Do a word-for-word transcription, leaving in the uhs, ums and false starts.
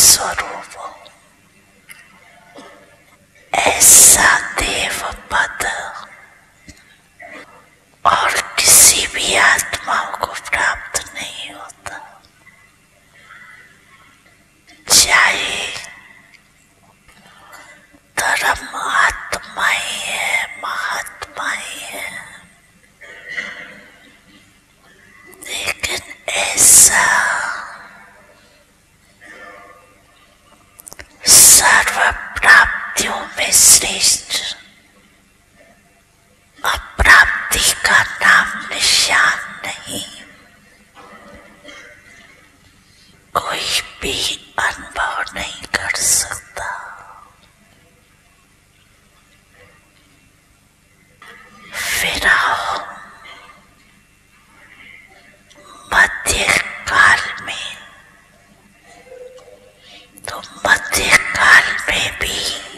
स्वरूप हो। ऐसा देव पद और किसी भी आत्माओं को प्राप्त नहीं होता। चाहे धर्म आत्माएं है, महात्माएं है, लेकिन ऐसा सर्व प्राप्तियों में श्रेष्ठ अप्राप्ति का नाम निशान नहीं। कोई भी अनुभव नहीं कर सकता। फिर आओ मध्य काल में, तो मध्य काल में भी